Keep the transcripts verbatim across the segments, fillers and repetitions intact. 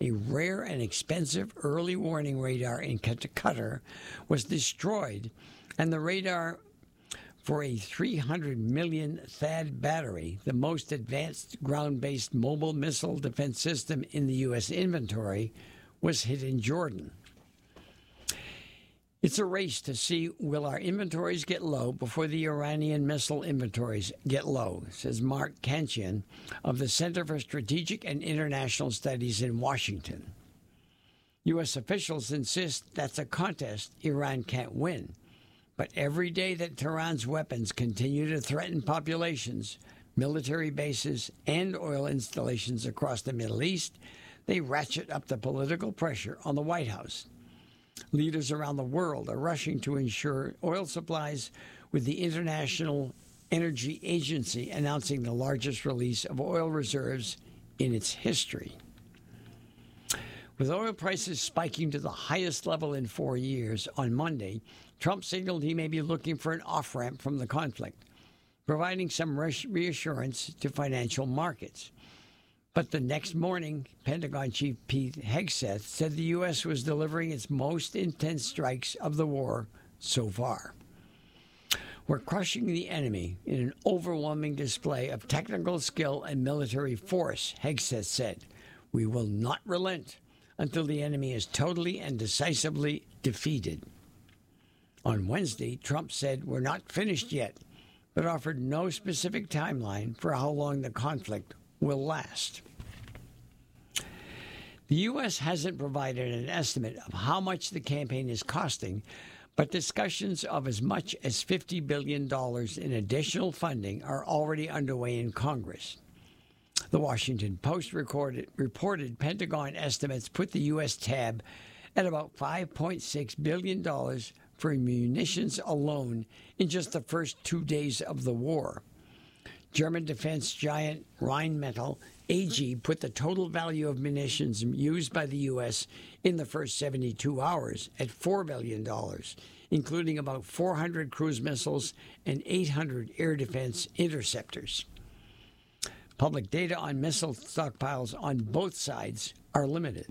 a rare and expensive early warning radar in Qatar, was destroyed, and the radar for a three hundred million THAAD battery, the most advanced ground-based mobile missile defense system in the U S inventory, was hit in Jordan. It's a race to see will our inventories get low before the Iranian missile inventories get low, says Mark Kanchian of the Center for Strategic and International Studies in Washington. U S officials insist that's a contest Iran can't win. But every day that Tehran's weapons continue to threaten populations, military bases, and oil installations across the Middle East, they ratchet up the political pressure on the White House. Leaders around the world are rushing to ensure oil supplies, with the International Energy Agency announcing the largest release of oil reserves in its history. With oil prices spiking to the highest level in four years, on Monday, Trump signaled he may be looking for an off-ramp from the conflict, providing some reassurance to financial markets. But the next morning, Pentagon Chief Pete Hegseth said the U S was delivering its most intense strikes of the war so far. We're crushing the enemy in an overwhelming display of technical skill and military force, Hegseth said. We will not relent until the enemy is totally and decisively defeated. On Wednesday, Trump said we're not finished yet, but offered no specific timeline for how long the conflict will last. The U S hasn't provided an estimate of how much the campaign is costing, but discussions of as much as fifty billion dollars in additional funding are already underway in Congress. The Washington Post recorded, reported Pentagon estimates put the U S tab at about five point six billion dollars for munitions alone in just the first two days of the war. German defense giant Rheinmetall A G put the total value of munitions used by the U S in the first seventy-two hours at four billion dollars, including about four hundred cruise missiles and eight hundred air defense interceptors. Public data on missile stockpiles on both sides are limited.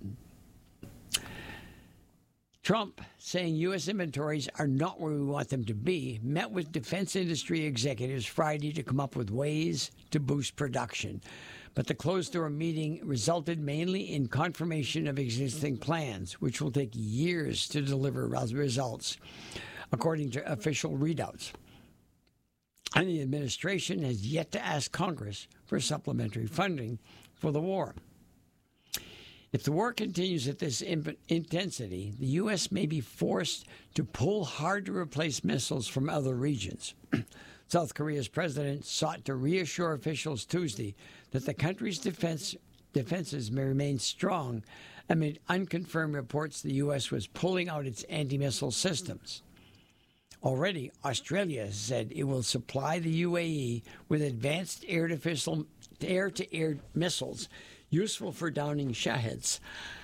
Trump, saying U S inventories are not where we want them to be, met with defense industry executives Friday to come up with ways to boost production. But the closed-door meeting resulted mainly in confirmation of existing plans, which will take years to deliver results, according to official readouts. And the administration has yet to ask Congress for supplementary funding for the war. If the war continues at this in- intensity, the U S may be forced to pull hard-to-replace missiles from other regions. South Korea's president sought to reassure officials Tuesday that the country's defense defenses may remain strong amid unconfirmed reports the U S was pulling out its anti-missile systems. Already, Australia has said it will supply the U A E with advanced air-to-air air-to-air missiles useful for downing Shaheds.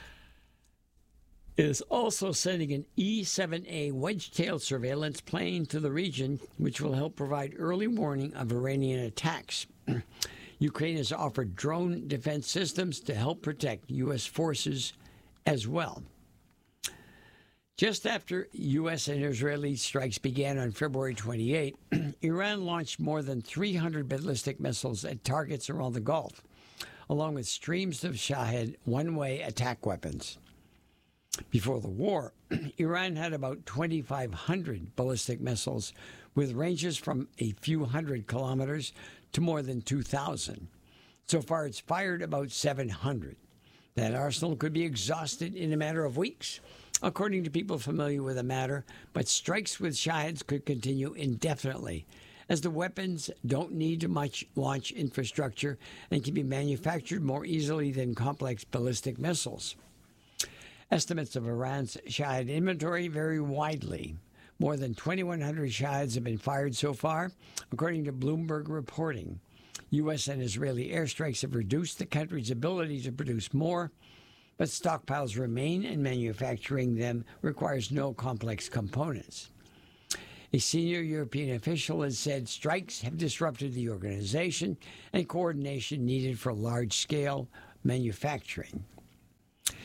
It is also sending an E seven A wedge-tailed surveillance plane to the region, which will help provide early warning of Iranian attacks. Ukraine has offered drone defense systems to help protect U S forces as well. Just after U S and Israeli strikes began on February twenty-eighth, Iran launched more than three hundred ballistic missiles at targets around the Gulf, along with streams of Shahed one-way attack weapons. Before the war, Iran had about twenty-five hundred ballistic missiles with ranges from a few hundred kilometers to more than two thousand. So far, it's fired about seven hundred. That arsenal could be exhausted in a matter of weeks, according to people familiar with the matter, but strikes with Shaheds could continue indefinitely, as the weapons don't need much launch infrastructure and can be manufactured more easily than complex ballistic missiles. Estimates of Iran's Shahed inventory vary widely. More than twenty-one hundred Shaheds have been fired so far, according to Bloomberg reporting. U S and Israeli airstrikes have reduced the country's ability to produce more, but stockpiles remain and manufacturing them requires no complex components. A senior European official has said strikes have disrupted the organization and coordination needed for large-scale manufacturing.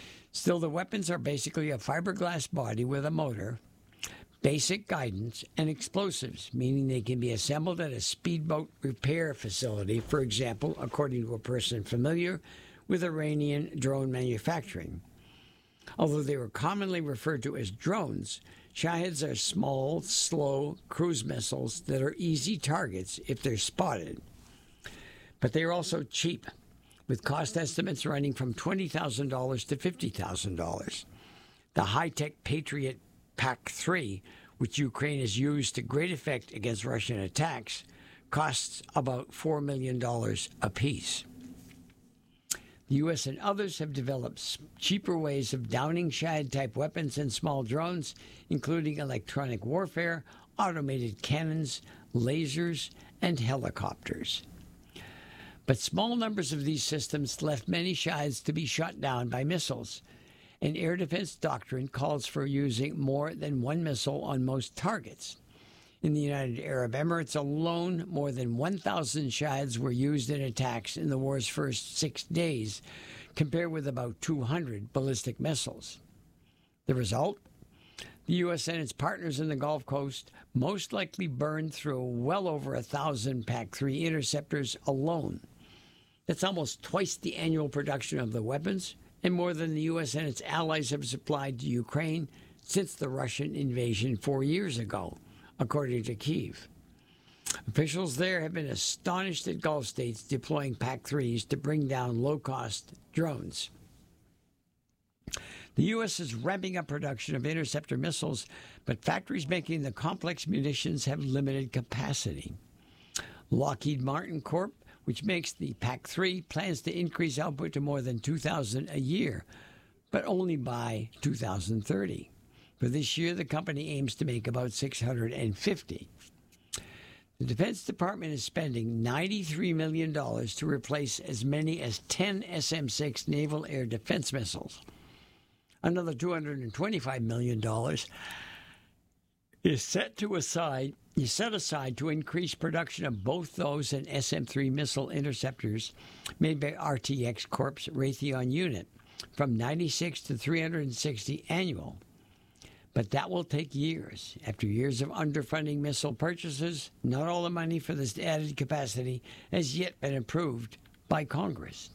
Still, the weapons are basically a fiberglass body with a motor, basic guidance, and explosives, meaning they can be assembled at a speedboat repair facility, for example, according to a person familiar with Iranian drone manufacturing. Although they were commonly referred to as drones, Shaheeds are small, slow cruise missiles that are easy targets if they're spotted. But they are also cheap, with cost estimates running from twenty thousand dollars to fifty thousand dollars. The high-tech Patriot P A C three, which Ukraine has used to great effect against Russian attacks, costs about four million dollars apiece. The U S and others have developed cheaper ways of downing Shahed-type weapons and small drones, including electronic warfare, automated cannons, lasers, and helicopters. But small numbers of these systems left many Shaheds to be shot down by missiles, and air defense doctrine calls for using more than one missile on most targets. In the United Arab Emirates alone, more than one thousand Shaheds were used in attacks in the war's first six days, compared with about two hundred ballistic missiles. The result? The U S and its partners in the Gulf Coast most likely burned through well over a thousand P A C three interceptors alone. That's almost twice the annual production of the weapons, and more than the U S and its allies have supplied to Ukraine since the Russian invasion four years ago, according to Kyiv. Officials there have been astonished at Gulf states deploying P A C threes to bring down low-cost drones. The U S is ramping up production of interceptor missiles, but factories making the complex munitions have limited capacity. Lockheed Martin Corp, which makes the P A C three, plans to increase output to more than two thousand a year, but only by two thousand thirty. For this year, the company aims to make about six hundred fifty. The Defense Department is spending ninety-three million dollars to replace as many as ten S M six naval air defense missiles. Another two hundred twenty-five million dollars is set to aside is set aside to increase production of both those and S M three missile interceptors made by R T X Corp's Raytheon unit from ninety-six to three hundred sixty annual. But that will take years. After years of underfunding missile purchases, not all the money for this added capacity has yet been approved by Congress.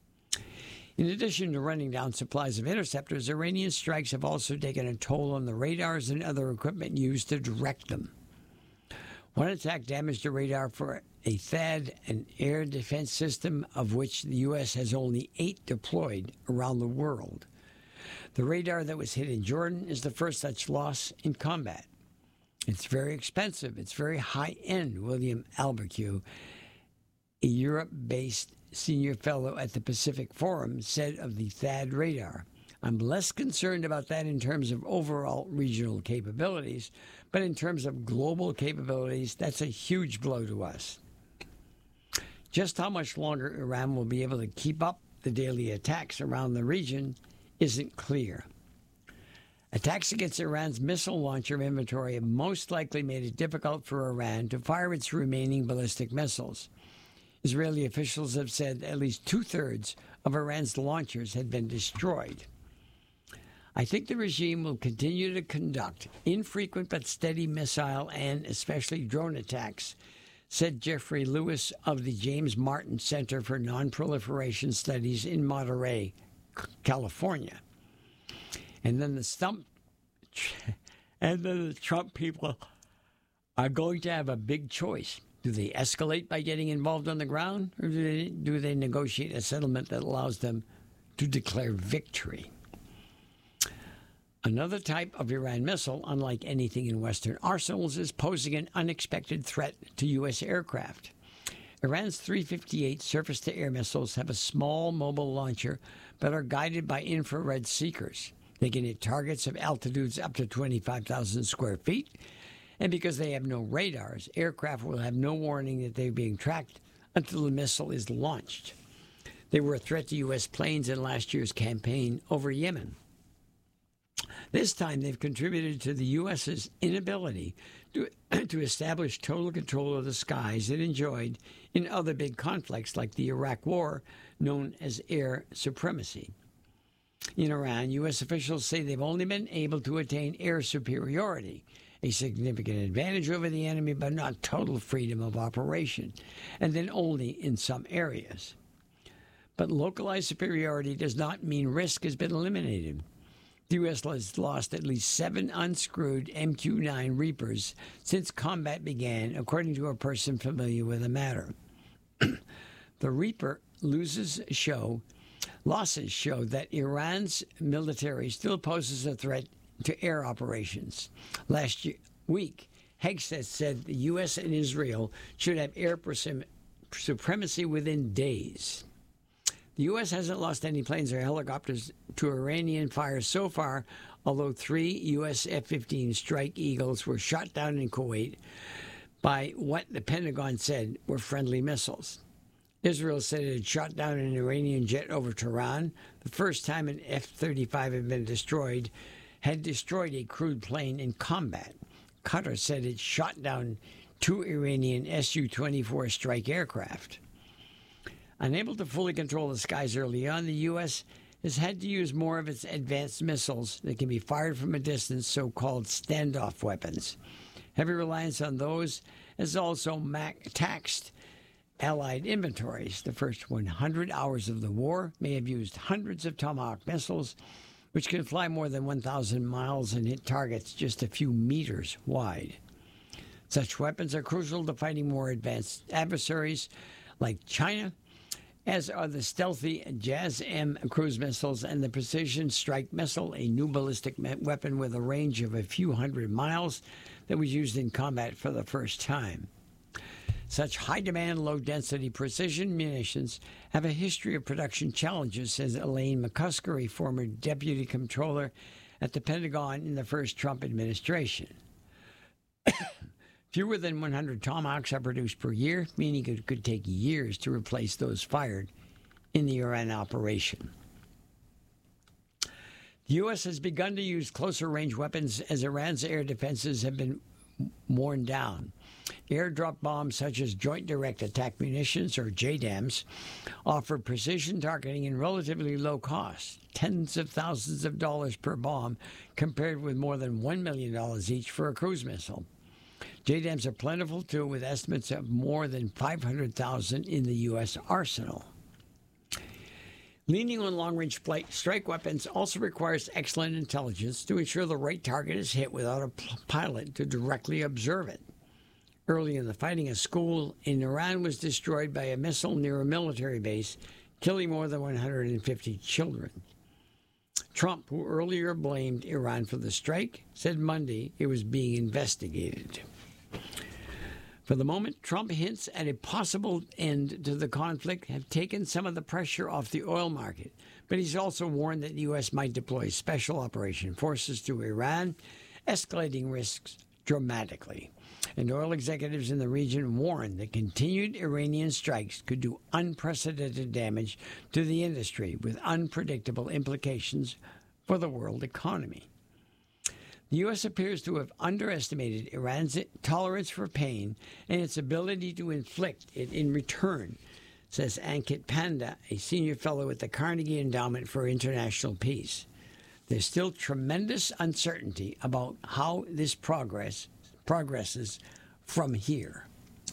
In addition to running down supplies of interceptors, Iranian strikes have also taken a toll on the radars and other equipment used to direct them. One attack damaged a radar for a THAAD, an air defense system of which the U S has only eight deployed around the world. The radar that was hit in Jordan is the first such loss in combat. It's very expensive. It's very high-end, William Alberque, a Europe-based senior fellow at the Pacific Forum, said of the THAAD radar. I'm less concerned about that in terms of overall regional capabilities, but in terms of global capabilities, that's a huge blow to us. Just how much longer Iran will be able to keep up the daily attacks around the region isn't clear. Attacks against Iran's missile launcher inventory have most likely made it difficult for Iran to fire its remaining ballistic missiles. Israeli officials have said at least two-thirds of Iran's launchers had been destroyed. I think the regime will continue to conduct infrequent but steady missile and especially drone attacks, said Jeffrey Lewis of the James Martin Center for Non-Proliferation Studies in Monterey, California. And then the stump, and then the Trump people are going to have a big choice. Do they escalate by getting involved on the ground, or do they, do they negotiate a settlement that allows them to declare victory? Another type of Iran missile, unlike anything in Western arsenals, is posing an unexpected threat to U S aircraft. Iran's three fifty-eight surface-to-air missiles have a small mobile launcher but are guided by infrared seekers. They can hit targets of altitudes up to twenty-five thousand square feet, and because they have no radars, aircraft will have no warning that they're being tracked until the missile is launched. They were a threat to U S planes in last year's campaign over Yemen. This time, they've contributed to the U S's inability to, to establish total control of the skies it enjoyed in other big conflicts like the Iraq War, known as air supremacy. In Iran, U S officials say they've only been able to attain air superiority, a significant advantage over the enemy, but not total freedom of operation, and then only in some areas. But localized superiority does not mean risk has been eliminated. The U S has lost at least seven unscrewed M Q nine Reapers since combat began, according to a person familiar with the matter. The Reaper loses show, losses show that Iran's military still poses a threat to air operations. Last year, week, Hegseth said the U S and Israel should have air supremacy within days. The U S hasn't lost any planes or helicopters to Iranian fire so far, although three U S F fifteen Strike Eagles were shot down in Kuwait by what the Pentagon said were friendly missiles. Israel said it had shot down an Iranian jet over Tehran, the first time an F thirty-five had been destroyed, had destroyed a crewed plane in combat. Qatar said it shot down two Iranian S U twenty-four Strike aircraft. Unable to fully control the skies early on, the U S has had to use more of its advanced missiles that can be fired from a distance, so-called standoff weapons. Heavy reliance on those has also mac- taxed Allied inventories. The first one hundred hours of the war may have used hundreds of Tomahawk missiles, which can fly more than one thousand miles and hit targets just a few meters wide. Such weapons are crucial to fighting more advanced adversaries like China, as are the stealthy J A S-M cruise missiles and the Precision Strike Missile, a new ballistic weapon with a range of a few hundred miles that was used in combat for the first time. Such high-demand, low-density precision munitions have a history of production challenges, says Elaine McCusker, a former deputy comptroller at the Pentagon in the first Trump administration. Fewer than one hundred Tomahawks are produced per year, meaning it could take years to replace those fired in the Iran operation. The U S has begun to use closer-range weapons as Iran's air defenses have been worn down. Airdrop bombs such as Joint Direct Attack Munitions, or J DAMs, offer precision targeting and relatively low cost, tens of thousands of dollars per bomb, compared with more than one million dollars each for a cruise missile. J DAMs are plentiful, too, with estimates of more than five hundred thousand in the U S arsenal. Leaning on long-range strike weapons also requires excellent intelligence to ensure the right target is hit without a pilot to directly observe it. Early in the fighting, a school in Iran was destroyed by a missile near a military base, killing more than one hundred fifty children. Trump, who earlier blamed Iran for the strike, said Monday it was being investigated. For the moment, Trump hints at a possible end to the conflict have taken some of the pressure off the oil market, but he's also warned that the U S might deploy special operation forces to Iran, escalating risks dramatically. And oil executives in the region warned that continued Iranian strikes could do unprecedented damage to the industry with unpredictable implications for the world economy. The U S appears to have underestimated Iran's tolerance for pain and its ability to inflict it in return, says Ankit Panda, a senior fellow at the Carnegie Endowment for International Peace. There's still tremendous uncertainty about how this progress progresses from here.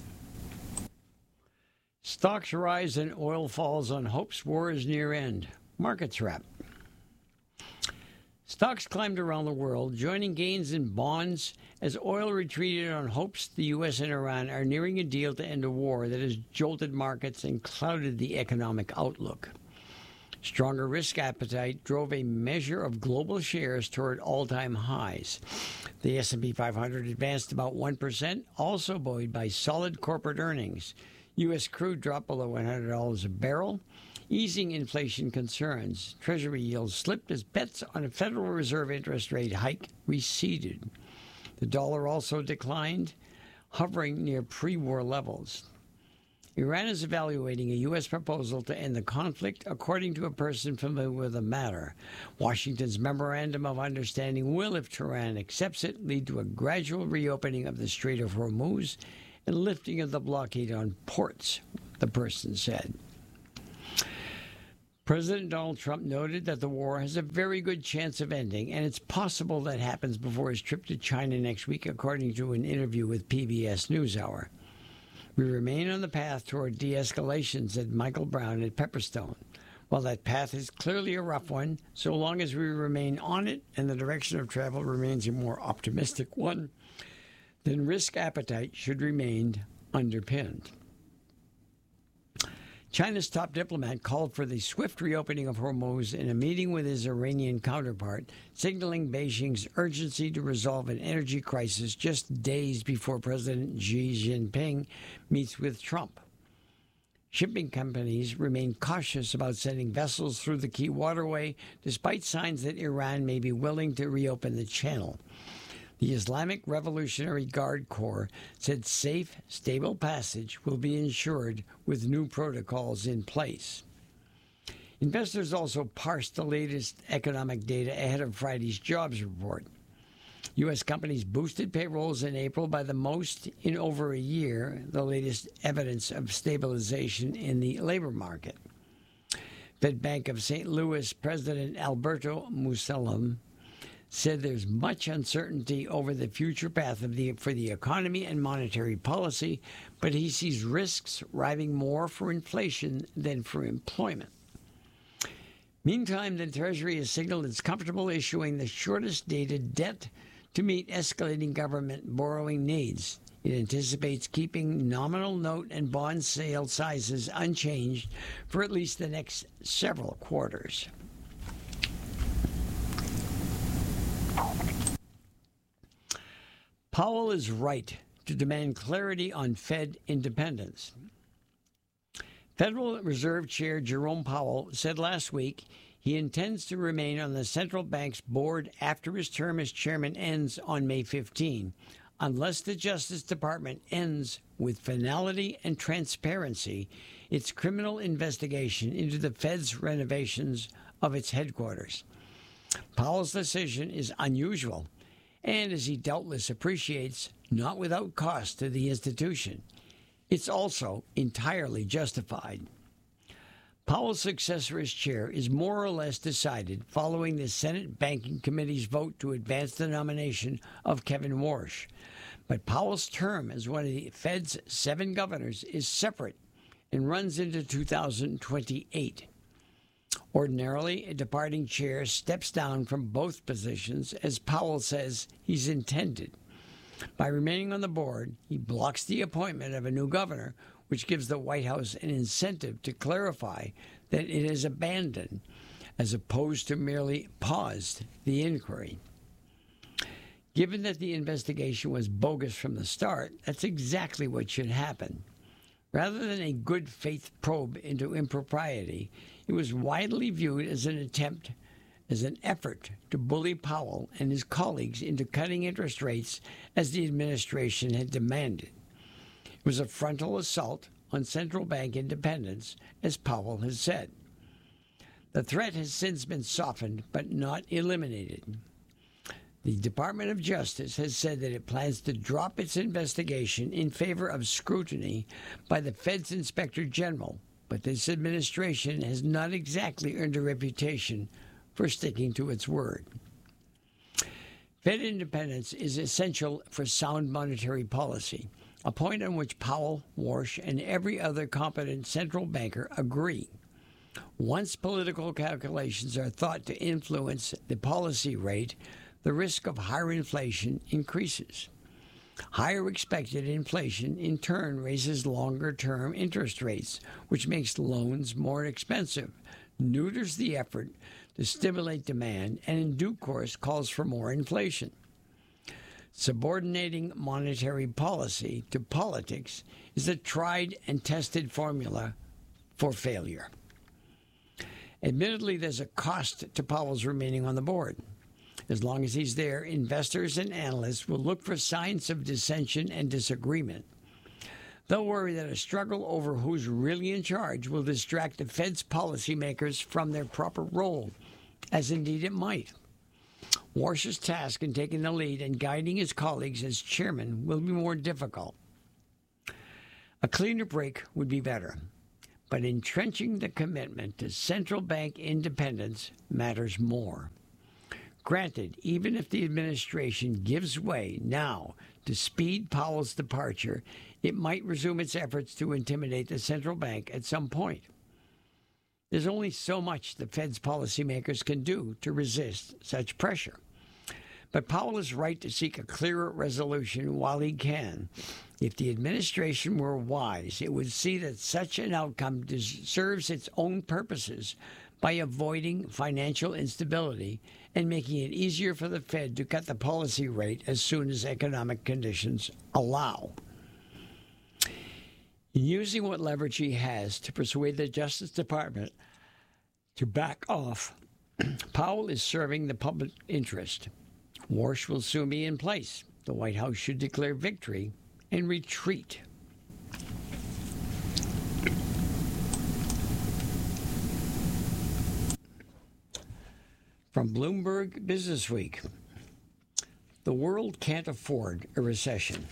Stocks rise and oil falls on hopes war is near end. Markets wrap. Stocks climbed around the world, joining gains in bonds as oil retreated on hopes the U S and Iran are nearing a deal to end a war that has jolted markets and clouded the economic outlook. Stronger risk appetite drove a measure of global shares toward all-time highs. The S and P five hundred advanced about one percent, also buoyed by solid corporate earnings. U S crude dropped below one hundred dollars a barrel, easing inflation concerns. Treasury yields slipped as bets on a Federal Reserve interest rate hike receded. The dollar also declined, hovering near pre-war levels. Iran is evaluating a U S proposal to end the conflict, according to a person familiar with the matter. Washington's Memorandum of Understanding will, if Tehran accepts it, lead to a gradual reopening of the Strait of Hormuz and lifting of the blockade on ports, the person said. President Donald Trump noted that the war has a very good chance of ending, and it's possible that happens before his trip to China next week, according to an interview with P B S NewsHour. We remain on the path toward de-escalation, said Michael Brown at Pepperstone. While that path is clearly a rough one, so long as we remain on it and the direction of travel remains a more optimistic one, then risk appetite should remain underpinned. China's top diplomat called for the swift reopening of Hormuz in a meeting with his Iranian counterpart, signaling Beijing's urgency to resolve an energy crisis just days before President Xi Jinping meets with Trump. Shipping companies remain cautious about sending vessels through the key waterway, despite signs that Iran may be willing to reopen the channel. The Islamic Revolutionary Guard Corps said safe, stable passage will be ensured with new protocols in place. Investors also parsed the latest economic data ahead of Friday's jobs report. U S companies boosted payrolls in April by the most in over a year, the latest evidence of stabilization in the labor market. Fed Bank of Saint Louis President Alberto Musalem said there's much uncertainty over the future path of the, for the economy and monetary policy, but he sees risks rising more for inflation than for employment. Meantime, the Treasury has signaled it's comfortable issuing the shortest-dated debt to meet escalating government borrowing needs. It anticipates keeping nominal note and bond sale sizes unchanged for at least the next several quarters. Powell is right to demand clarity on Fed independence. Federal Reserve Chair Jerome Powell said last week he intends to remain on the central bank's board after his term as chairman ends on May fifteenth, unless the Justice Department ends with finality and transparency its criminal investigation into the Fed's renovations of its headquarters. Powell's decision is unusual, and as he doubtless appreciates, not without cost to the institution. It's also entirely justified. Powell's successor as chair is more or less decided following the Senate Banking Committee's vote to advance the nomination of Kevin Warsh. But Powell's term as one of the Fed's seven governors is separate and runs into two thousand twenty-eight. Ordinarily, a departing chair steps down from both positions, as Powell says he's intended. By remaining on the board, he blocks the appointment of a new governor, which gives the White House an incentive to clarify that it has abandoned, as opposed to merely paused, the inquiry. Given that the investigation was bogus from the start, that's exactly what should happen. Rather than a good faith probe into impropriety, it was widely viewed as an attempt, as an effort to bully Powell and his colleagues into cutting interest rates as the administration had demanded. It was a frontal assault on central bank independence, as Powell has said. The threat has since been softened, but not eliminated. The Department of Justice has said that it plans to drop its investigation in favor of scrutiny by the Fed's Inspector General, but this administration has not exactly earned a reputation for sticking to its word. Fed independence is essential for sound monetary policy, a point on which Powell, Warsh, and every other competent central banker agree. Once political calculations are thought to influence the policy rate, the risk of higher inflation increases. Higher expected inflation, in turn, raises longer-term interest rates, which makes loans more expensive, neuters the effort to stimulate demand, and in due course calls for more inflation. Subordinating monetary policy to politics is a tried and tested formula for failure. Admittedly, there's a cost to Powell's remaining on the board. As long as he's there, investors and analysts will look for signs of dissension and disagreement. They'll worry that a struggle over who's really in charge will distract the Fed's policymakers from their proper role, as indeed it might. Warsh's task in taking the lead and guiding his colleagues as chairman will be more difficult. A cleaner break would be better. but entrenching the commitment to central bank independence matters more. Granted, even if the administration gives way now to speed Powell's departure, it might resume its efforts to intimidate the central bank at some point. There's only so much the Fed's policymakers can do to resist such pressure. But Powell is right to seek a clearer resolution while he can. If the administration were wise, it would see that such an outcome serves its own purposes by avoiding financial instability and making it easier for the Fed to cut the policy rate as soon as economic conditions allow. Using what leverage he has to persuade the Justice Department to back off, Powell is serving the public interest. Warsh will soon be in place. The White House should declare victory and retreat. From Bloomberg Businessweek, the world can't afford a recession.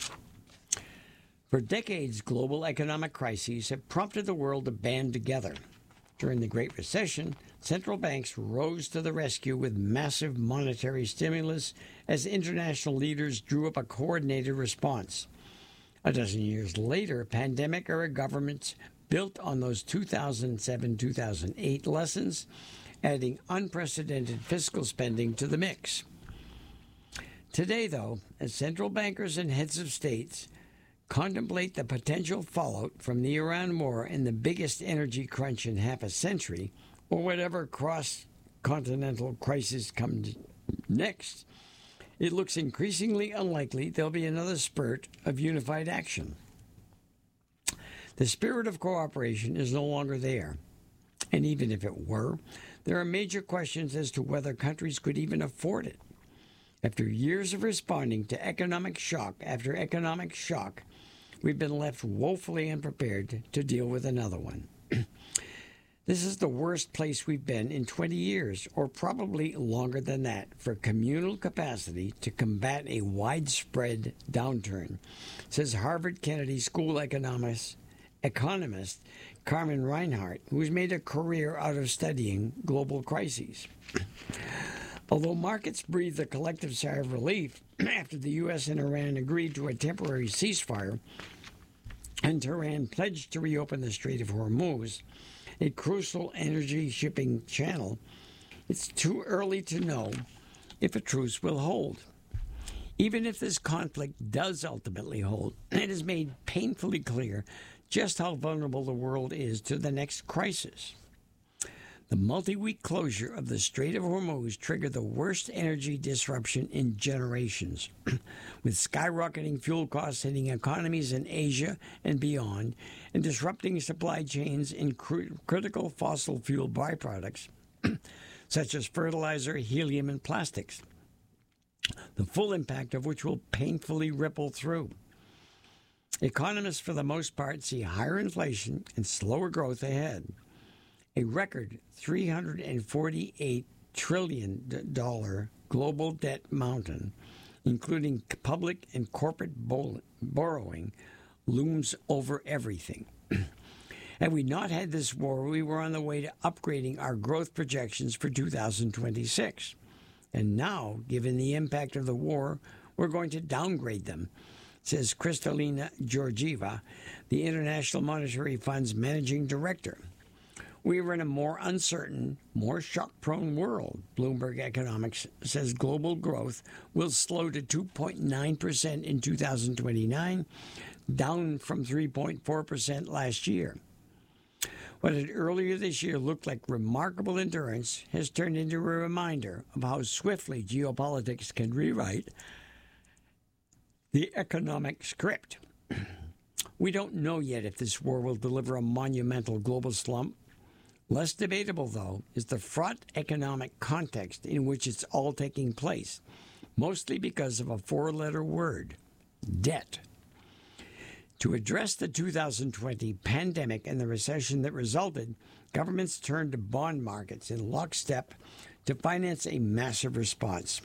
For decades, global economic crises have prompted the world to band together. During the Great Recession, central banks rose to the rescue with massive monetary stimulus as international leaders drew up a coordinated response. A dozen years later, pandemic-era governments built on those two thousand seven to two thousand eight lessons, adding unprecedented fiscal spending to the mix. Today, though, as central bankers and heads of states contemplate the potential fallout from the Iran war and the biggest energy crunch in half a century, or whatever cross-continental crisis comes next, it looks increasingly unlikely there'll be another spurt of unified action. The spirit of cooperation is no longer there, and even if it were, there are major questions as to whether countries could even afford it. After years of responding to economic shock after economic shock, we've been left woefully unprepared to deal with another one. This is the worst place we've been in twenty years, or probably longer than that, for communal capacity to combat a widespread downturn, says Harvard Kennedy School economist, economist Carmen Reinhart, who's made a career out of studying global crises. Although markets breathed a collective sigh of relief after the U S and Iran agreed to a temporary ceasefire and Tehran pledged to reopen the Strait of Hormuz, a crucial energy shipping channel, it's too early to know if a truce will hold. Even if this conflict does ultimately hold, it is made painfully clear just how vulnerable the world is to the next crisis. The multi-week closure of the Strait of Hormuz triggered the worst energy disruption in generations, with skyrocketing fuel costs hitting economies in Asia and beyond, and disrupting supply chains in cr- critical fossil fuel byproducts, such as fertilizer, helium, and plastics, the full impact of which will painfully ripple through. Economists, for the most part, see higher inflation and slower growth ahead. A record three hundred forty-eight trillion dollars global debt mountain, including public and corporate borrowing, looms over everything. Had we not had this war, we were on the way to upgrading our growth projections for two thousand twenty-six. And now, given the impact of the war, we're going to downgrade them, says Kristalina Georgieva, the International Monetary Fund's managing director. We are in a more uncertain, more shock-prone world. Bloomberg Economics says global growth will slow to two point nine percent in two thousand twenty-nine, down from three point four percent last year. What had earlier this year looked like remarkable endurance has turned into a reminder of how swiftly geopolitics can rewrite the economic script. We don't know yet if this war will deliver a monumental global slump. Less debatable, though, is the fraught economic context in which it's all taking place, mostly because of a four-letter word, debt. To address the two thousand twenty pandemic and the recession that resulted, governments turned to bond markets in lockstep to finance a massive response.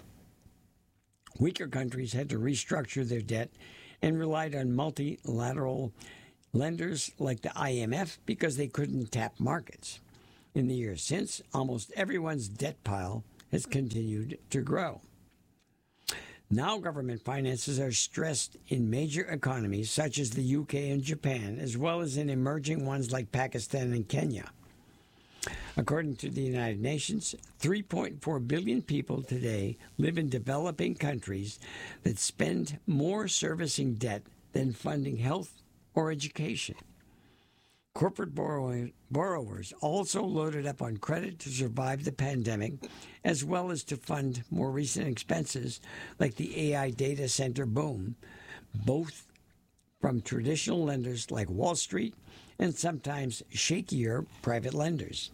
Weaker countries had to restructure their debt and relied on multilateral lenders like the I M F because they couldn't tap markets. In the years since, almost everyone's debt pile has continued to grow. Now government finances are stressed in major economies such as the U K and Japan, as well as in emerging ones like Pakistan and Kenya. According to the United Nations, three point four billion people today live in developing countries that spend more servicing debt than funding health or education. Corporate borrow- borrowers also loaded up on credit to survive the pandemic, as well as to fund more recent expenses like the A I data center boom, both from traditional lenders like Wall Street and sometimes shakier private lenders.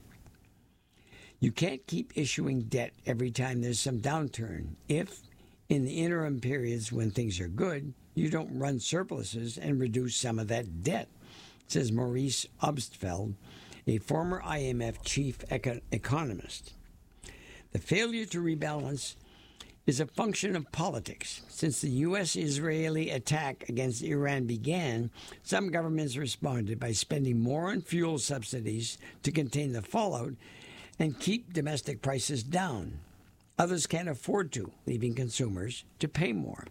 You can't keep issuing debt every time there's some downturn if, in the interim periods when things are good, you don't run surpluses and reduce some of that debt, says Maurice Obstfeld, a former I M F chief eco- economist. The failure to rebalance is a function of politics. Since the U S-Israeli attack against Iran began, some governments responded by spending more on fuel subsidies to contain the fallout and keep domestic prices down. Others can't afford to, leaving consumers to pay more.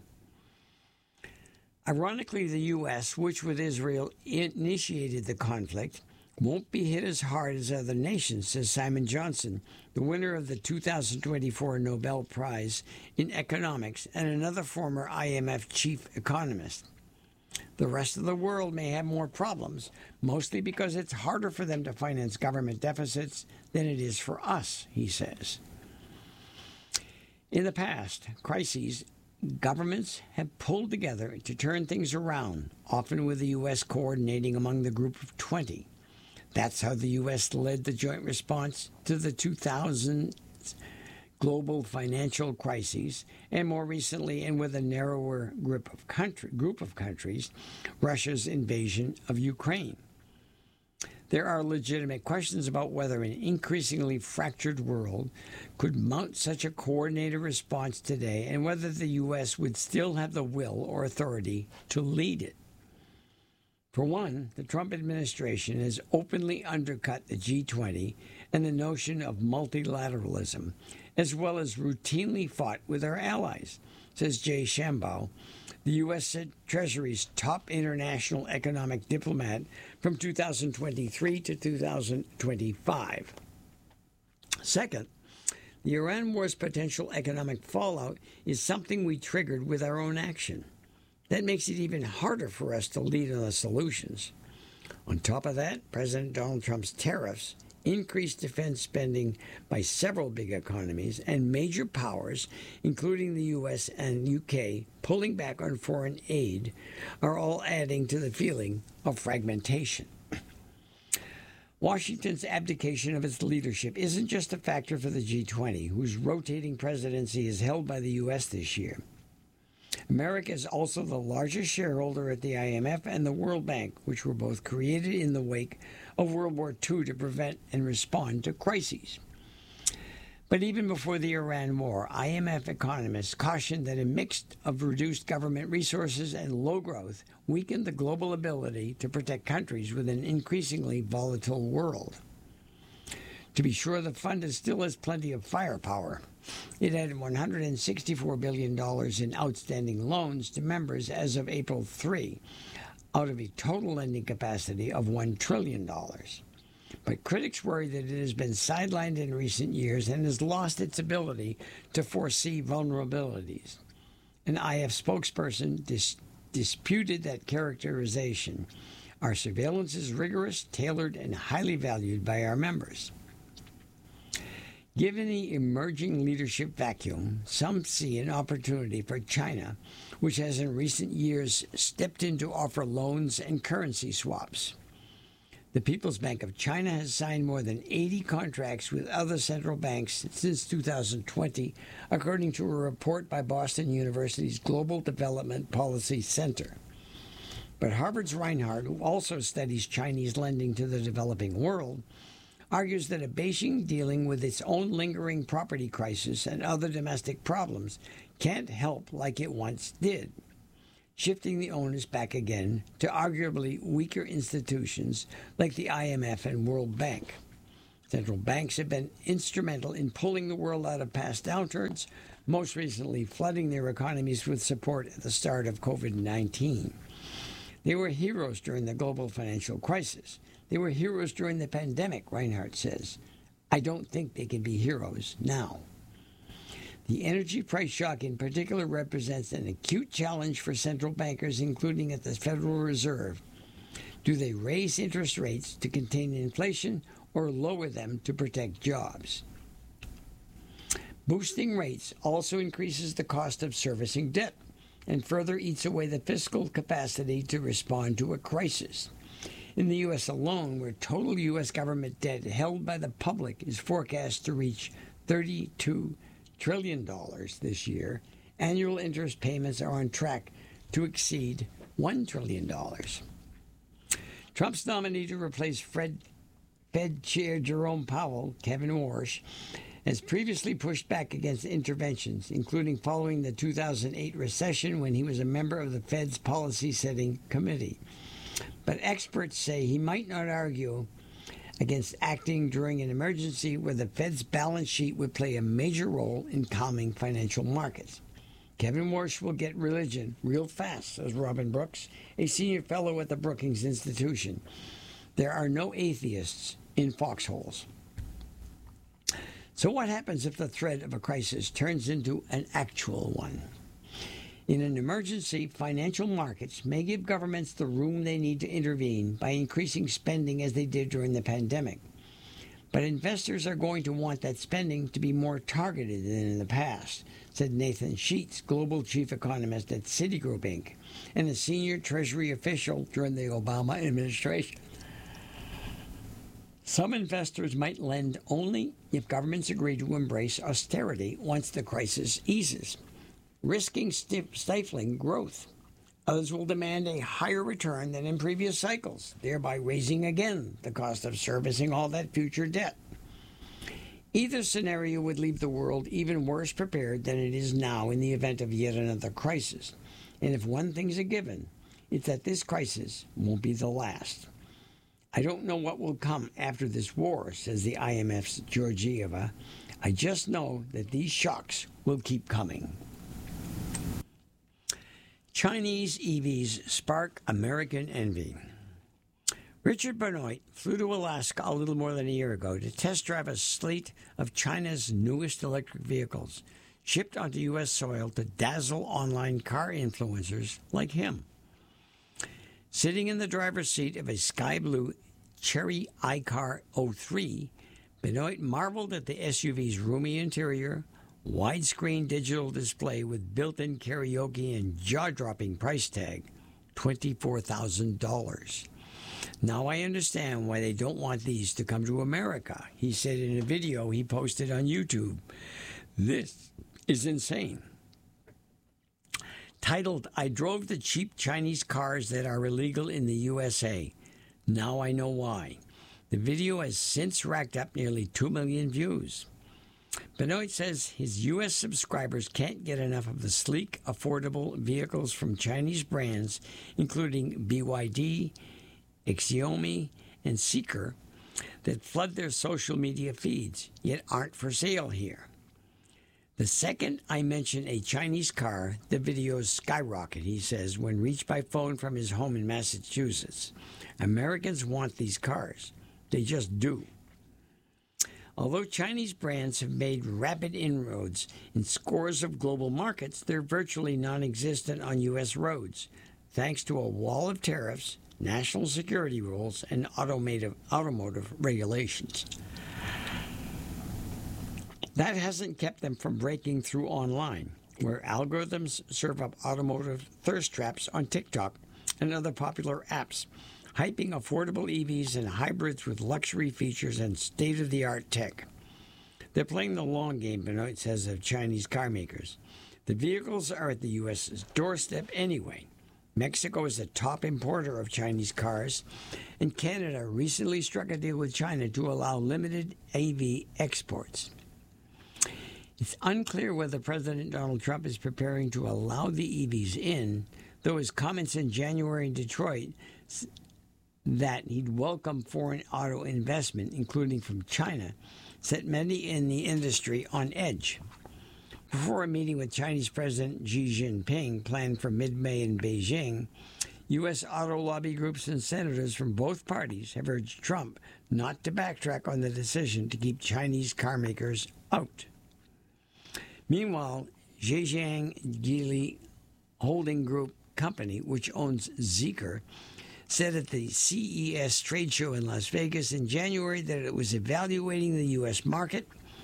Ironically, the U S, which with Israel initiated the conflict, won't be hit as hard as other nations, says Simon Johnson, the winner of the two thousand twenty-four Nobel Prize in Economics and another former I M F chief economist. The rest of the world may have more problems, mostly because it's harder for them to finance government deficits than it is for us, he says. In the past, crises governments have pulled together to turn things around, often with the U S coordinating among the group of twenty. That's how the U S led the joint response to the two thousand global financial crises, and more recently, and with a narrower group of, country, group of countries, Russia's invasion of Ukraine. There are legitimate questions about whether an increasingly fractured world could mount such a coordinated response today and whether the U S would still have the will or authority to lead it. For one, the Trump administration has openly undercut the G twenty and the notion of multilateralism, as well as routinely fought with our allies, says Jay Shambaugh, the U S Treasury's top international economic diplomat from two thousand twenty-three to two thousand twenty-five. Second, the Iran war's potential economic fallout is something we triggered with our own action. That makes it even harder for us to lead on the solutions. On top of that, President Donald Trump's tariffs increased defense spending by several big economies, and major powers, including the U S and U K, pulling back on foreign aid, are all adding to the feeling of fragmentation. Washington's abdication of its leadership isn't just a factor for the G twenty, whose rotating presidency is held by the U S this year. America is also the largest shareholder at the I M F and the World Bank, which were both created in the wake of World War Two to prevent and respond to crises. But even before the Iran war, I M F economists cautioned that a mix of reduced government resources and low growth weakened the global ability to protect countries with an increasingly volatile world. To be sure, the fund still has plenty of firepower. It had one hundred sixty-four billion dollars in outstanding loans to members as of April third, out of a total lending capacity of one trillion dollars. But critics worry that it has been sidelined in recent years and has lost its ability to foresee vulnerabilities. An I F spokesperson dis- disputed that characterization. Our surveillance is rigorous, tailored, and highly valued by our members. Given the emerging leadership vacuum, some see an opportunity for China, which has in recent years stepped in to offer loans and currency swaps. The People's Bank of China has signed more than eighty contracts with other central banks since two thousand twenty, according to a report by Boston University's Global Development Policy Center. But Harvard's Reinhardt, who also studies Chinese lending to the developing world, argues that a Beijing dealing with its own lingering property crisis and other domestic problems can't help like it once did. shifting the onus back again to arguably weaker institutions like the I M F and World Bank. Central banks have been instrumental in pulling the world out of past downturns, most recently flooding their economies with support at the start of COVID nineteen. They were heroes during the global financial crisis. They were heroes during the pandemic, Reinhardt says. I don't think they can be heroes now. The energy price shock in particular represents an acute challenge for central bankers, including at the Federal Reserve. Do they raise interest rates to contain inflation or lower them to protect jobs? Boosting rates also increases the cost of servicing debt and further eats away the fiscal capacity to respond to a crisis. In the U S alone, where total U S government debt held by the public is forecast to reach thirty-two trillion dollars this year, annual interest payments are on track to exceed one trillion dollars. Trump's nominee to replace Fred, Fed Chair Jerome Powell, Kevin Warsh, has previously pushed back against interventions, including following the two thousand eight recession when he was a member of the Fed's policy-setting committee. But experts say he might not argue against acting during an emergency where the Fed's balance sheet would play a major role in calming financial markets. Kevin Warsh will get religion real fast, says Robin Brooks, a senior fellow at the Brookings Institution. There are no atheists in foxholes. So what happens if the threat of a crisis turns into an actual one? In an emergency, financial markets may give governments the room they need to intervene by increasing spending as they did during the pandemic. But investors are going to want that spending to be more targeted than in the past, said Nathan Sheets, global chief economist at Citigroup, Incorporated, and a senior Treasury official during the Obama administration. Some investors might lend only if governments agree to embrace austerity once the crisis eases, risking stifling growth. Others will demand a higher return than in previous cycles, thereby raising again the cost of servicing all that future debt. Either scenario would leave the world even worse prepared than it is now in the event of yet another crisis. And if one thing's a given, it's that this crisis won't be the last. I don't know what will come after this war, says the I M F's Georgieva. I just know that these shocks will keep coming. Chinese E Vs spark American envy. Richard Benoit flew to Alaska a little more than a year ago to test drive a slate of China's newest electric vehicles, shipped onto U S soil to dazzle online car influencers like him. Sitting in the driver's seat of a sky blue Chery iCar oh three, Benoit marveled at the S U V's roomy interior, widescreen digital display with built-in karaoke and jaw-dropping price tag, twenty-four thousand dollars. Now I understand why they don't want these to come to America, he said in a video he posted on YouTube. This is insane. Titled, I drove the cheap Chinese cars that are illegal in the U S A. Now I know why. The video has since racked up nearly two million views. Benoit says his U S subscribers can't get enough of the sleek, affordable vehicles from Chinese brands, including B Y D, Xiaomi, and Zeekr, that flood their social media feeds, yet aren't for sale here. The second I mention a Chinese car, the videos skyrocket, he says, when reached by phone from his home in Massachusetts. Americans want these cars. They just do. Although Chinese brands have made rapid inroads in scores of global markets, they're virtually non-existent on U S roads, thanks to a wall of tariffs, national security rules, and automotive, automotive regulations. That hasn't kept them from breaking through online, where algorithms serve up automotive thirst traps on TikTok and other popular apps, hyping affordable E Vs and hybrids with luxury features and state-of-the-art tech. They're playing the long game, Benoit says, of Chinese car makers. The vehicles are at the U S's doorstep anyway. Mexico is the top importer of Chinese cars, and Canada recently struck a deal with China to allow limited E V exports. It's unclear whether President Donald Trump is preparing to allow the E Vs in, though his comments in January in Detroit that he'd welcome foreign auto investment, including from China, set many in the industry on edge. Before a meeting with Chinese President Xi Jinping planned for mid-May in Beijing, U S auto lobby groups and senators from both parties have urged Trump not to backtrack on the decision to keep Chinese car makers out. Meanwhile, Zhejiang Geely Holding Group Company, which owns Zeekr, said at the C E S trade show in Las Vegas in January that it was evaluating the U S market,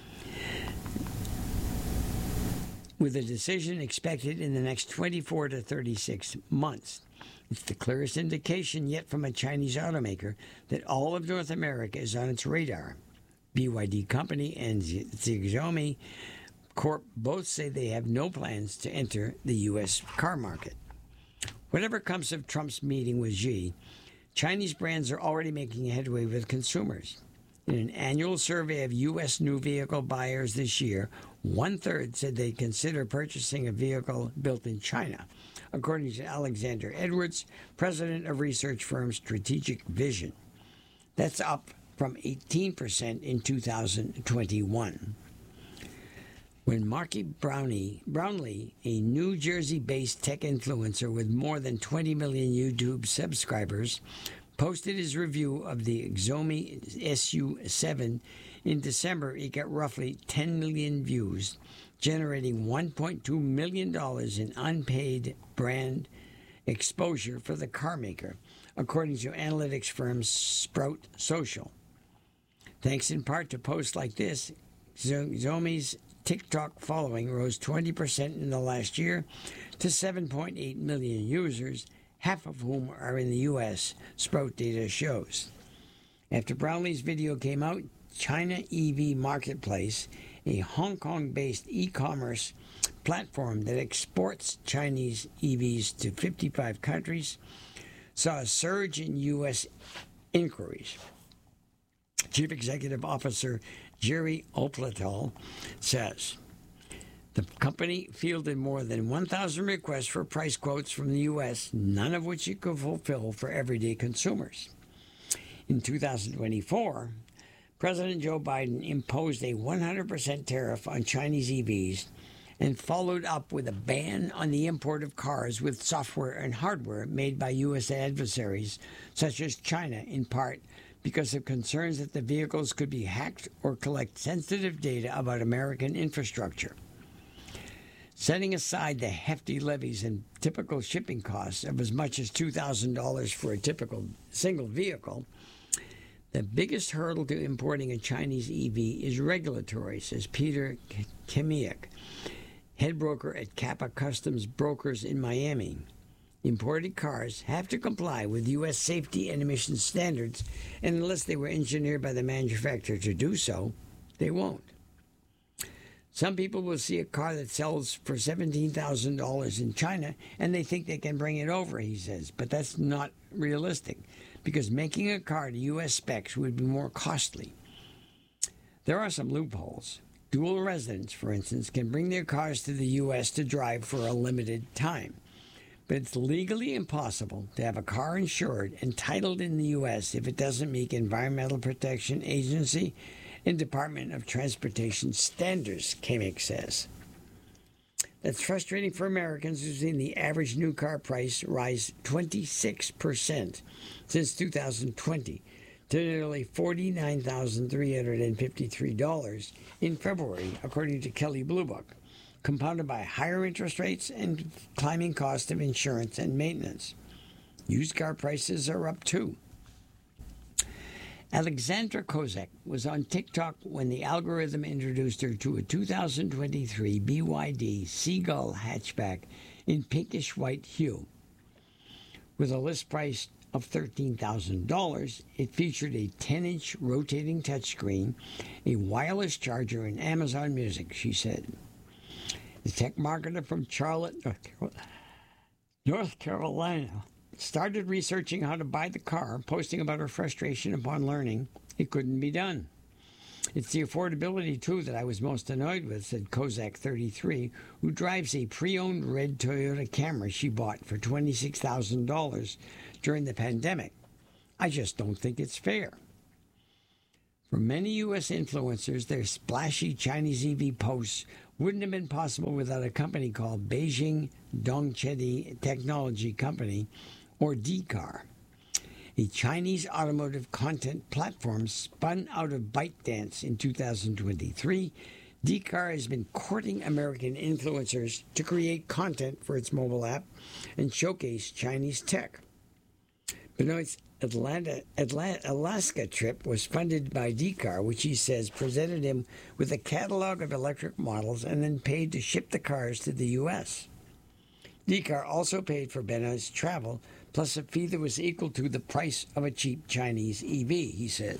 with a decision expected in the next twenty-four to thirty-six months. It's the clearest indication yet from a Chinese automaker that all of North America is on its radar. B Y D Company and Xiaomi Corp both say they have no plans to enter the U S car market. Whatever comes of Trump's meeting with Xi, Chinese brands are already making headway with consumers. In an annual survey of U S new vehicle buyers this year, one-third said they'd consider purchasing a vehicle built in China, according to Alexander Edwards, president of research firm Strategic Vision. That's up from eighteen percent in two thousand twenty-one. When Marky Brownlee, Brownlee, a New Jersey-based tech influencer with more than twenty million YouTube subscribers, posted his review of the Xiaomi S U seven in December, it got roughly ten million views, generating one point two million dollars in unpaid brand exposure for the car maker, according to analytics firm Sprout Social. Thanks in part to posts like this, Xiaomi's TikTok following rose twenty percent in the last year to seven point eight million users, half of whom are in the U S, Sprout data shows. After Brownlee's video came out, China E V Marketplace, a Hong Kong-based e-commerce platform that exports Chinese E Vs to fifty-five countries, saw a surge in U S inquiries. Chief Executive Officer Jerry Opletal says the company fielded more than one thousand requests for price quotes from the U S, none of which it could fulfill for everyday consumers. In two thousand twenty-four, President Joe Biden imposed a one hundred percent tariff on Chinese E Vs and followed up with a ban on the import of cars with software and hardware made by U S adversaries, such as China, in part because of concerns that the vehicles could be hacked or collect sensitive data about American infrastructure. Setting aside the hefty levies and typical shipping costs of as much as two thousand dollars for a typical single vehicle, the biggest hurdle to importing a Chinese E V is regulatory, says Peter Kemiak, head broker at Kappa Customs Brokers in Miami. Imported cars have to comply with U S safety and emissions standards, and unless they were engineered by the manufacturer to do so, they won't. Some people will see a car that sells for seventeen thousand dollars in China, and they think they can bring it over, he says, but that's not realistic, because making a car to U S specs would be more costly. There are some loopholes. Dual residents, for instance, can bring their cars to the U S to drive for a limited time. But it's legally impossible to have a car insured and titled in the U S if it doesn't meet Environmental Protection Agency and Department of Transportation standards, Kemick says. That's frustrating for Americans who've seen the average new car price rise twenty-six percent since two thousand twenty to nearly forty-nine thousand three hundred fifty-three dollars in February, according to Kelley Blue Book, compounded by higher interest rates and climbing cost of insurance and maintenance. Used car prices are up too. Alexandra Kozak was on TikTok when the algorithm introduced her to a two thousand twenty-three B Y D Seagull hatchback in pinkish white hue. With a list price of thirteen thousand dollars, it featured a ten-inch rotating touchscreen, a wireless charger, and Amazon Music, she said. The tech marketer from Charlotte, North Carolina, started researching how to buy the car, posting about her frustration upon learning it couldn't be done. It's the affordability, too, that I was most annoyed with, said Kozak thirty-three, who drives a pre-owned red Toyota Camry she bought for twenty-six thousand dollars during the pandemic. I just don't think it's fair. For many U S influencers, their splashy Chinese E V posts wouldn't have been possible without a company called Beijing Dongchedi Technology Company, or D C A R. A Chinese automotive content platform spun out of ByteDance in two thousand twenty-three, D C A R has been courting American influencers to create content for its mobile app and showcase Chinese tech. Benoit's Atlanta, Atlanta, Alaska trip was funded by D C A R, which he says presented him with a catalog of electric models and then paid to ship the cars to the U S. D C A R also paid for Benoit's travel, plus a fee that was equal to the price of a cheap Chinese E V, he says.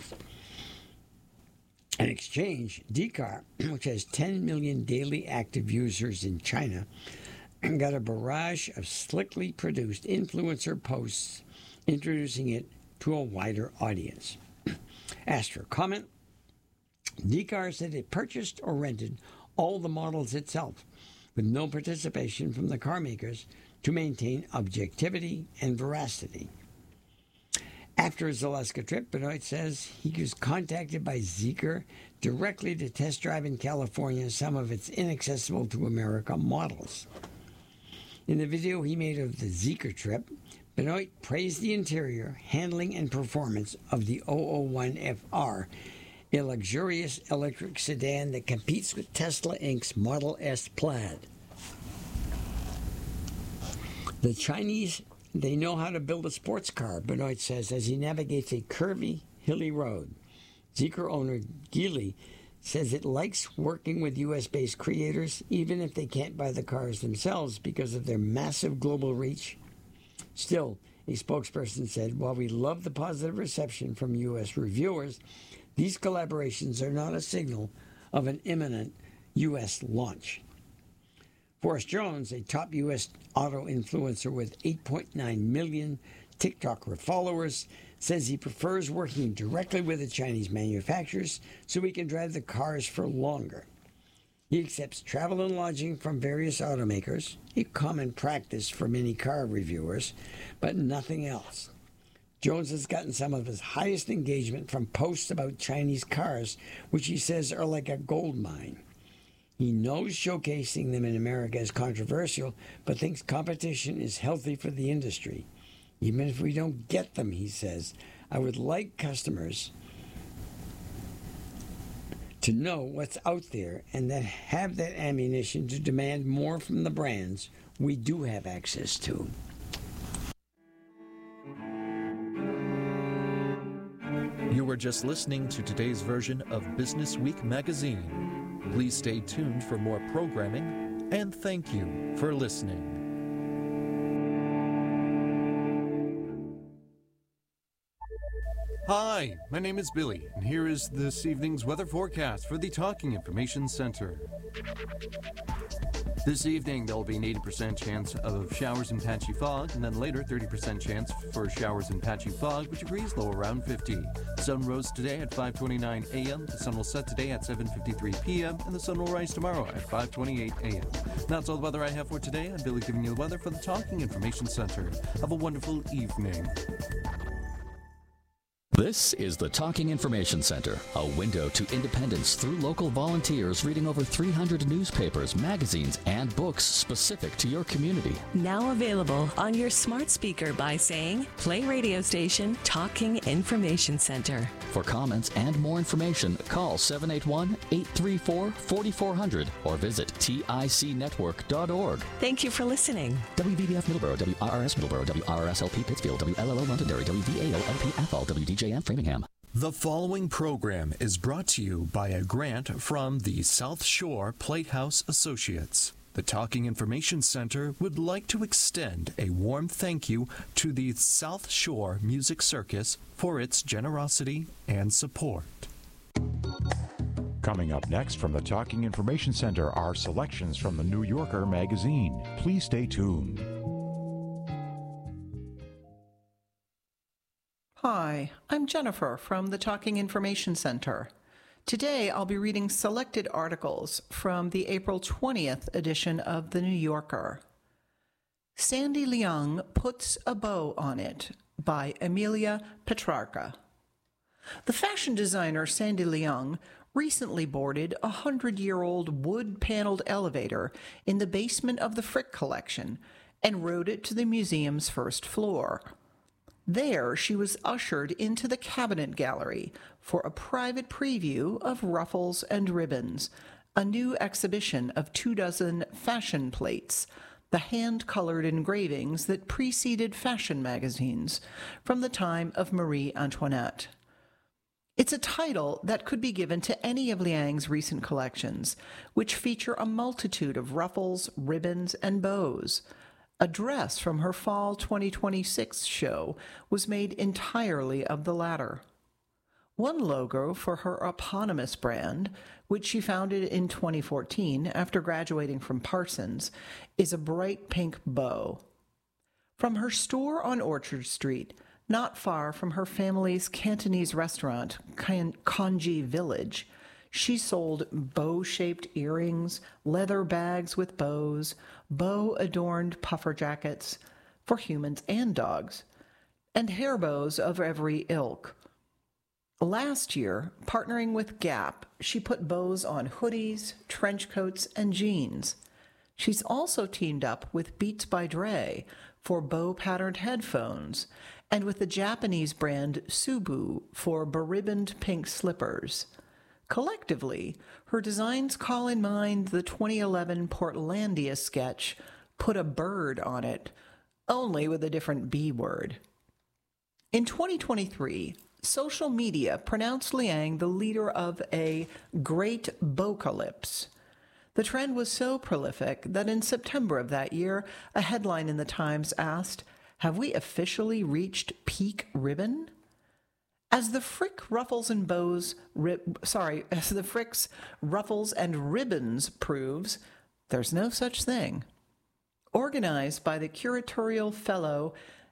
In exchange, D C A R, which has ten million daily active users in China, got a barrage of slickly produced influencer posts introducing it to a wider audience. Asked for comment, D C A R said it purchased or rented all the models itself, with no participation from the car makers to maintain objectivity and veracity. After his Alaska trip, Benoit says he was contacted by Zeekr directly to test drive in California some of its inaccessible to America models. In the video he made of the Zeekr trip, Benoit praised the interior, handling, and performance of the zero zero one F R, a luxurious electric sedan that competes with Tesla Incorporated's Model S Plaid. The Chinese, they know how to build a sports car, Benoit says, as he navigates a curvy, hilly road. Zeekr owner Geely says it likes working with U S-based creators, even if they can't buy the cars themselves because of their massive global reach. Still, a spokesperson said, while we love the positive reception from U S reviewers, these collaborations are not a signal of an imminent U S launch. Forrest Jones, a top U S auto influencer with eight point nine million TikTok followers, says he prefers working directly with the Chinese manufacturers so he can drive the cars for longer. He accepts travel and lodging from various automakers, a common practice for many car reviewers, but nothing else. Jones has gotten some of his highest engagement from posts about Chinese cars, which he says are like a gold mine. He knows showcasing them in America is controversial, but thinks competition is healthy for the industry. Even if we don't get them, he says, I would like customers to know what's out there and that have that ammunition to demand more from the brands we do have access to. You were just listening to today's version of Business Week magazine. Please stay tuned for more programming, and thank you for listening. Hi, my name is Billy, and here is this evening's weather forecast for the Talking Information Center. This evening, there will be an eighty percent chance of showers and patchy fog, and then later, thirty percent chance for showers and patchy fog, with degrees low around fifty. The sun rose today at five twenty-nine a.m., the sun will set today at seven fifty-three p.m., and the sun will rise tomorrow at five twenty-eight a.m. That's all the weather I have for today. I'm Billy giving you the weather for the Talking Information Center. Have a wonderful evening. This is the Talking Information Center, a window to independence through local volunteers reading over three hundred newspapers, magazines, and books specific to your community. Now available on your smart speaker by saying, play radio station Talking Information Center. For comments and more information, call seven eight one, eight three four, four four zero zero or visit tic network dot org. Thank you for listening. W V B F Middleborough, W R R S Middleborough, W R R S L P Pittsfield, W L L O Londonderry, W V A O L P Athol, W D J M Framingham. The following program is brought to you by a grant from the South Shore Playhouse Associates. The Talking Information Center would like to extend a warm thank you to the South Shore Music Circus for its generosity and support. Coming up next from the Talking Information Center are selections from the New Yorker magazine. Please stay tuned. Hi, I'm Jennifer from the Talking Information Center. Today, I'll be reading selected articles from the April twentieth edition of The New Yorker. Sandy Leung Puts a Bow on It by Emilia Petrarca. The fashion designer Sandy Leung recently boarded a hundred-year-old wood-paneled elevator in the basement of the Frick collection and rode it to the museum's first floor. There, she was ushered into the Cabinet Gallery for a private preview of Ruffles and Ribbons, a new exhibition of two dozen fashion plates, the hand-colored engravings that preceded fashion magazines from the time of Marie Antoinette. It's a title that could be given to any of Liang's recent collections, which feature a multitude of ruffles, ribbons, and bows. A dress from her Fall twenty twenty-six show was made entirely of the latter. One logo for her eponymous brand, which she founded in twenty fourteen after graduating from Parsons, is a bright pink bow. From her store on Orchard Street, not far from her family's Cantonese restaurant, Kanji Village, she sold bow-shaped earrings, leather bags with bows, bow-adorned puffer jackets for humans and dogs, and hair bows of every ilk. Last year, partnering with Gap, she put bows on hoodies, trench coats, and jeans. She's also teamed up with Beats by Dre for bow-patterned headphones, and with the Japanese brand Subu for beribboned pink slippers. Collectively, her designs call in mind the twenty eleven Portlandia sketch, Put a Bird on It, only with a different B word. In twenty twenty-three, social media pronounced Liang the leader of a great bowcalypse. The trend was so prolific that in September of that year, a headline in the Times asked, "Have we officially reached peak ribbon?" As the Frick Ruffles and Bows, ri- sorry, as the Frick's Ruffles and Ribbons proves, there's no such thing. Organized by the curatorial fellow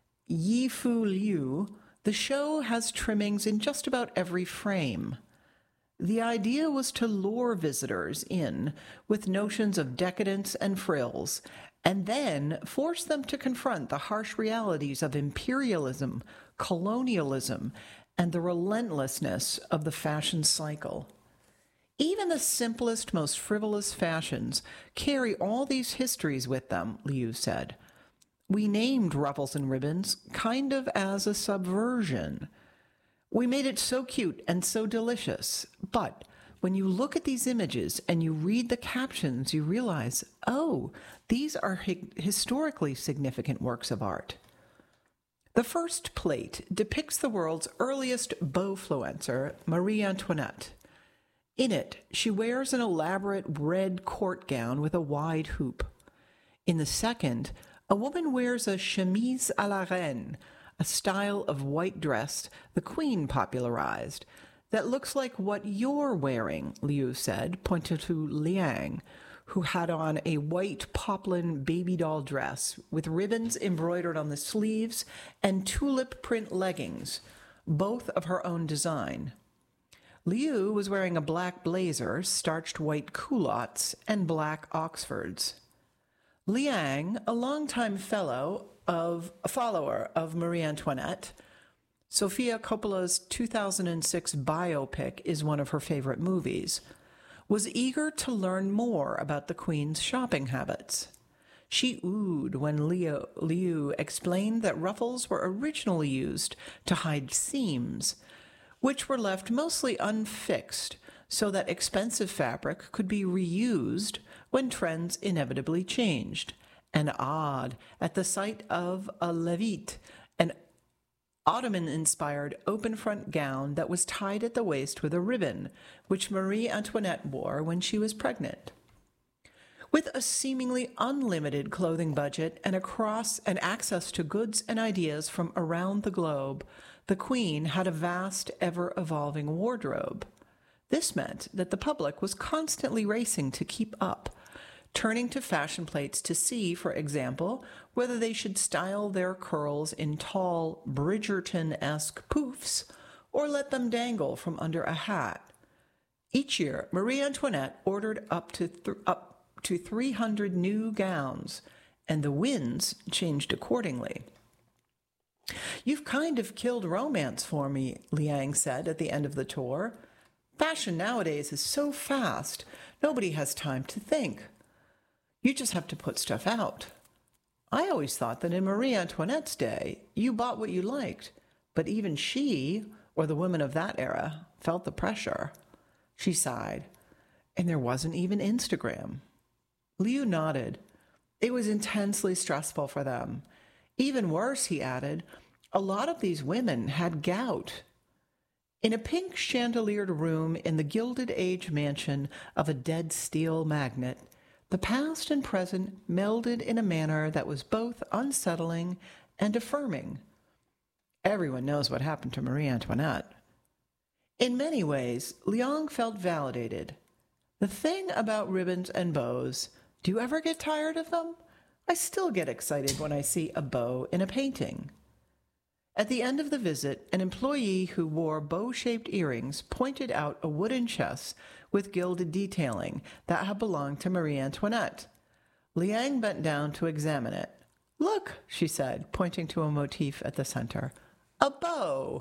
Yifu Liu, the show has trimmings in just about every frame. The idea was to lure visitors in with notions of decadence and frills, and then force them to confront the harsh realities of imperialism, colonialism, and the relentlessness of the fashion cycle. Even the simplest, most frivolous fashions carry all these histories with them, Liu said. We named Ruffles and Ribbons kind of as a subversion. We made it so cute and so delicious, but when you look at these images and you read the captions, you realize, oh, these are hi- historically significant works of art. The first plate depicts the world's earliest bowfluencer, Marie Antoinette. In it, she wears an elaborate red court gown with a wide hoop. In the second, a woman wears a chemise à la reine, a style of white dress the Queen popularized, that looks like what you're wearing, Liu said, pointing to Liang, who had on a white poplin baby doll dress with ribbons embroidered on the sleeves and tulip print leggings, both of her own design. Liu was wearing a black blazer, starched white culottes, and black Oxfords. Liang, a longtime fellow of a follower of Marie Antoinette, Sofia Coppola's two thousand six biopic is one of her favorite movies, was eager to learn more about the Queen's shopping habits. She oohed when Liu, Liu explained that ruffles were originally used to hide seams, which were left mostly unfixed so that expensive fabric could be reused when trends inevitably changed, and awed at the sight of a levite, an Ottoman-inspired open-front gown that was tied at the waist with a ribbon, which Marie Antoinette wore when she was pregnant. With a seemingly unlimited clothing budget and across and access to goods and ideas from around the globe, the Queen had a vast, ever-evolving wardrobe. This meant that the public was constantly racing to keep up, turning to fashion plates to see, for example, whether they should style their curls in tall Bridgerton-esque poofs or let them dangle from under a hat. Each year, Marie Antoinette ordered up to th- up to three hundred new gowns, and the winds changed accordingly. "You've kind of killed romance for me," Liang said at the end of the tour. "Fashion nowadays is so fast, nobody has time to think. You just have to put stuff out. I always thought that in Marie Antoinette's day, you bought what you liked, but even she, or the women of that era, felt the pressure." She sighed. "And there wasn't even Instagram." Liu nodded. It was intensely stressful for them. Even worse, he added, a lot of these women had gout. In a pink chandeliered room in the Gilded Age mansion of a dead steel magnate, the past and present melded in a manner that was both unsettling and affirming. Everyone knows what happened to Marie Antoinette. In many ways, Liang felt validated. The thing about ribbons and bows, do you ever get tired of them? I still get excited when I see a bow in a painting. At the end of the visit, an employee who wore bow-shaped earrings pointed out a wooden chest with gilded detailing that had belonged to Marie Antoinette. Liang bent down to examine it. "Look," she said, pointing to a motif at the center. "A bow."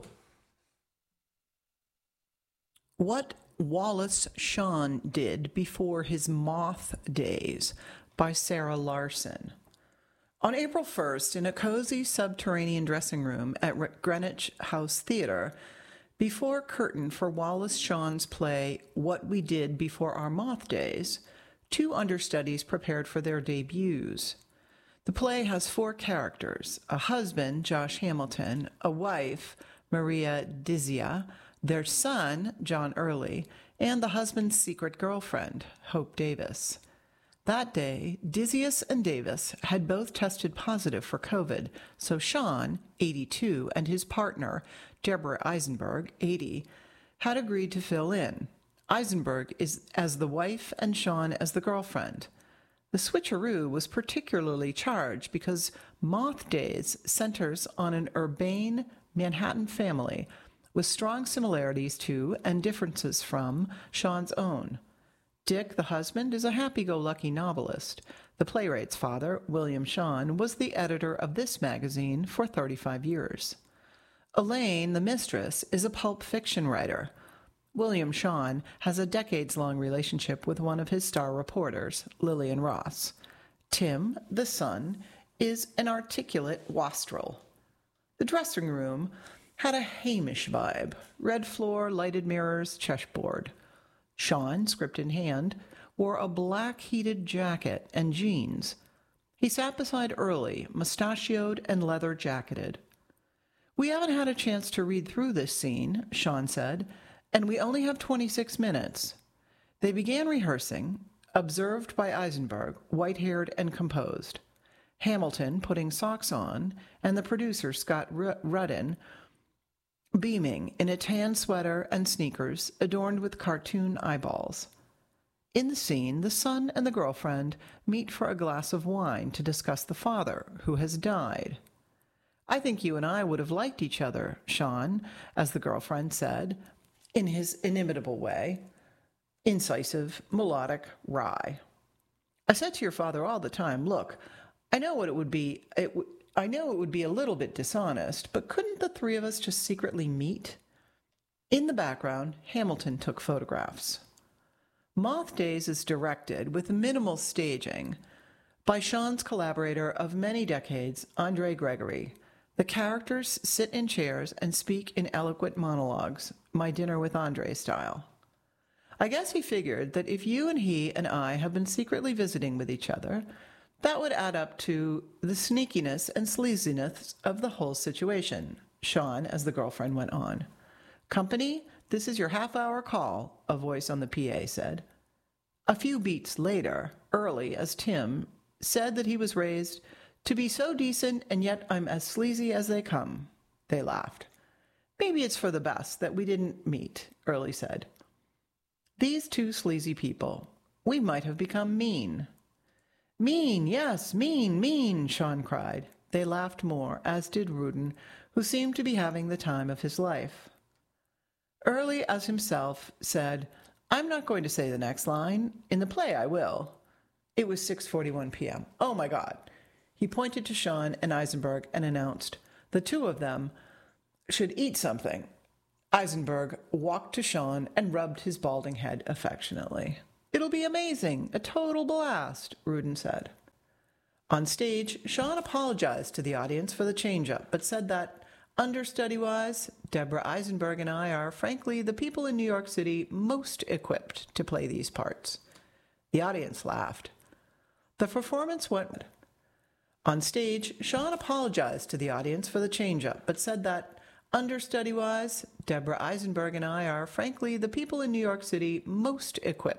What Wallace Shawn Did Before His Moth Days by Sarah Larson. On April first, in a cozy subterranean dressing room at Greenwich House Theatre, before curtain for Wallace Shawn's play What We Did Before Our Moth Days, two understudies prepared for their debuts. The play has four characters: a husband, Josh Hamilton, a wife, Maria Dizia, their son, John Early, and the husband's secret girlfriend, Hope Davis. That day, Dizius and Davis had both tested positive for COVID, so Shawn, eighty-two, and his partner, Deborah Eisenberg, eighty, had agreed to fill in. Eisenberg is as the wife and Shawn as the girlfriend. The switcheroo was particularly charged because Moth Days centers on an urbane Manhattan family with strong similarities to and differences from Shawn's own. Dick, the husband, is a happy-go-lucky novelist. The playwright's father, William Shawn, was the editor of this magazine for thirty-five years. Elaine, the mistress, is a pulp fiction writer. William Shawn has a decades-long relationship with one of his star reporters, Lillian Ross. Tim, the son, is an articulate wastrel. The dressing room had a Hamish vibe: red floor, lighted mirrors, chessboard. Shawn, script in hand, wore a black heated jacket and jeans. He sat beside Early, mustachioed and leather-jacketed. "We haven't had a chance to read through this scene," Shawn said, "and we only have twenty-six minutes." They began rehearsing, observed by Eisenberg, white-haired and composed. Hamilton putting socks on, and the producer, Scott Rudin, beaming in a tan sweater and sneakers adorned with cartoon eyeballs. In the scene, the son and the girlfriend meet for a glass of wine to discuss the father, who has died. "I think you and I would have liked each other, Shawn," as the girlfriend said, in his inimitable way, incisive, melodic, wry. "I said to your father all the time, look, I know what it would be, it w- I know it would be a little bit dishonest, but couldn't the three of us just secretly meet?" In the background, Hamilton took photographs. Moth Days is directed, with minimal staging, by Shawn's collaborator of many decades, Andre Gregory. The characters sit in chairs and speak in eloquent monologues, My Dinner with Andre style. I guess he figured that if you and he and I have been secretly visiting with each other, that would add up to the sneakiness and sleaziness of the whole situation, Shawn, as the girlfriend went on. "Company, this is your half-hour call," a voice on the P A said. A few beats later, Early, as Tim, said that he was raised to be so decent, and yet I'm as sleazy as they come. They laughed. "Maybe it's for the best that we didn't meet," Early said. "These two sleazy people, we might have become mean." "Mean, yes, mean, mean," Shawn cried. They laughed more, as did Rudin, who seemed to be having the time of his life. Early, as himself, said, I'm not going to say the next line. In the play, I will. It was six forty-one p.m. Oh, my God. He pointed to Sean and Eisenberg and announced, the two of them should eat something. Eisenberg walked to Sean and rubbed his balding head affectionately. It'll be amazing, a total blast, Rudin said. On stage, Sean apologized to the audience for the change-up, but said that, understudy-wise, Deborah Eisenberg and I are, frankly, the people in New York City most equipped to play these parts. The audience laughed. The performance went... On stage, Sean apologized to the audience for the change-up, but said that, understudy-wise, Deborah Eisenberg and I are, frankly, the people in New York City most equipped